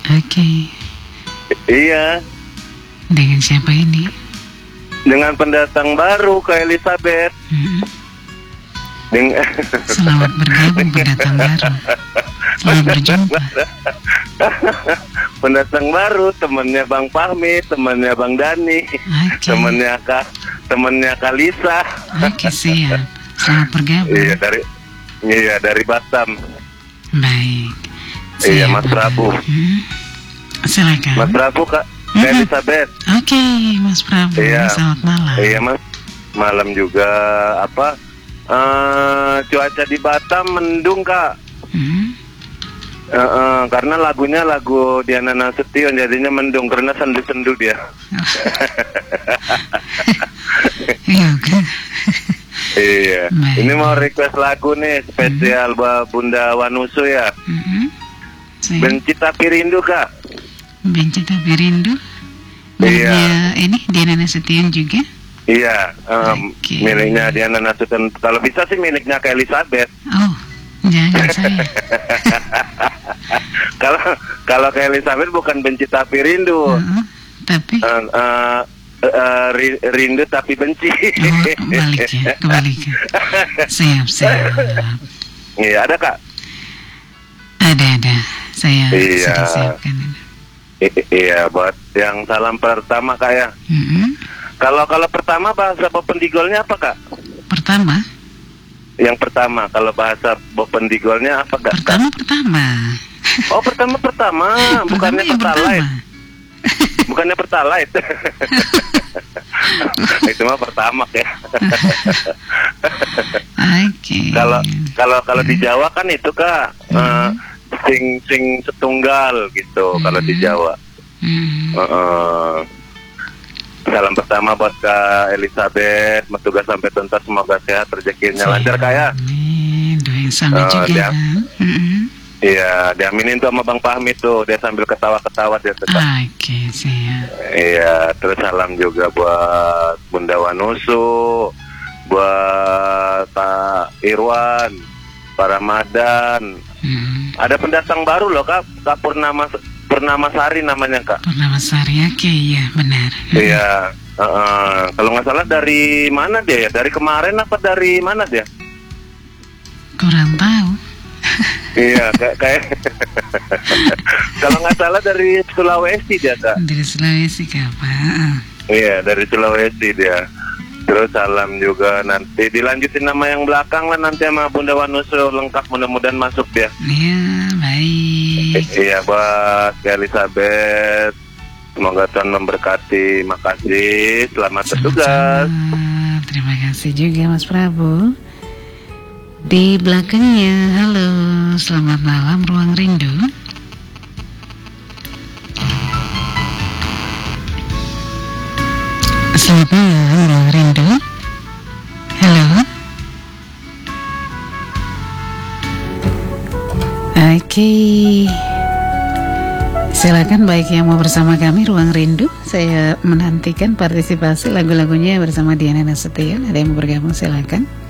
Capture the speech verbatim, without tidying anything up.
Oke. Iya. Dengan siapa ini? Dengan pendatang baru ke Elizabeth. Hmm. Deng- Selamat bergabung pendatang baru. Selamat berjumpa. Pendatang baru, temannya Bang Fahmi, temannya Bang Dani, Oke. temannya Kak, temannya Kak Lisa. Oke, siap. Selamat bergabung. Iya dari, iya dari Batam. Baik. Iya Siap, Mas Bapak. Prabu. Hmm. Silakan. Mas Prabu Kak, Mhm. Elizabeth. Oke, Mas Prabu. Iya. Selamat malam. Iya Mas, malam juga apa? eh, cuaca di Batam mendung Kak. Hmm. Eh, eh, karena lagunya lagu Diana Nasution jadinya mendung karena sendu-sendu dia. Iya, oke. Iya. Baik. Ini mau request lagu nih spesial buat Bunda Wanusu ya. Mhm. Saya Benci tapi rindu Kak. benci tapi rindu. Iya. Miliknya ini Diana Nasution juga. Iya. em, Oke. Miliknya Diana Nasution. Kalau bisa sih miliknya ke Elizabeth. Oh, jangan saya. Kalau kalau ke Elizabeth bukan benci tapi rindu. Heeh, tapi Eh, eh, eh, ri- rindu tapi benci. oh, kebalik ya, kebalik ya. Siap, siap. Iya ada Kak. Ada, ada. Saya Iya. sudah siapkan. I- iya buat yang salam pertama Kak ya. Mhm. Kalau kalau pertama bahasa Bopendigolnya apa Kak? Pertama, Yang pertama kalau bahasa Bopendigolnya apa Kak? pertama, pertama. Oh pertama pertama, bukannya yang pertalite, pertama. bukannya pertalite. Itu mah pertama ya. Oke. Kalau kalau kalau di Jawa kan itu Kak, eh, sing sing setunggal gitu kalau di Jawa. Hmm. Eh, eh. Salam pertama buat Kak Elizabeth, semoga sampai tuntas, semoga sehat, rezekinya lancar Kak ya. Amin. Doa yang sama Oh, juga. dia- Bang. Mhm. Iya, diaminin tuh sama Bang Fahmi tuh, dia sambil ketawa-ketawa dia tuh. Kak. Oke, siap. Iya, terus salam juga buat Bunda Wanusu, buat Pak Irwan, Pak Ramadan. Hmm. Ada pendatang baru loh Kak, Kak Purnama Purnama Sari namanya Kak. Purnamasari, oke, iya benar. Iya, uh, kalau nggak salah dari mana dia ya? Dari kemarin apa dari mana dia? Kurang tahu. Iya, kayak kayak kalau nggak salah dari Sulawesi dia Kak. Dari Sulawesi kapan? Iya, dari Sulawesi dia. Terus salam juga nanti dilanjutin nama yang belakang lah nanti sama Bunda Wanusu lengkap, mudah-mudahan masuk dia. Iya, baik. Iya buat Elizabeth, semoga Tuhan memberkati. Makasih, selamat bertugas. Sama-sama. Terima kasih juga Mas Prabu. Di belakangnya, halo, selamat malam Ruang Rindu. Selamat malam Ruang Rindu. Halo. Oke. Silakan baik yang mau bersama kami Ruang Rindu. Saya menantikan partisipasi lagu-lagunya bersama Diana Nasution. Ada yang mau bergabung silakan.